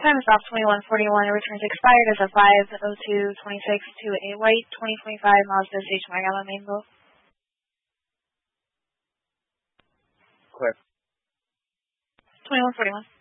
Time is off 21:41. It returns expired as a 5:02:26 to a white 2025 Mazda Station Wagon on Mainville. Clear. 21:41.